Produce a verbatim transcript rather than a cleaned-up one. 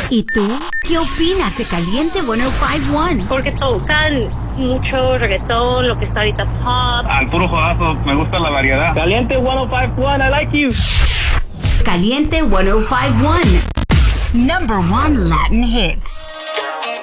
¿Y tú? ¿Qué opinas de Caliente ciento cincuenta y uno? Porque tocan mucho reggaetón, lo que está ahorita pop. Al puro jodazo, me gusta la variedad. Caliente ciento cincuenta y uno, I like you. Caliente ciento cincuenta y uno. Number one Latin hits.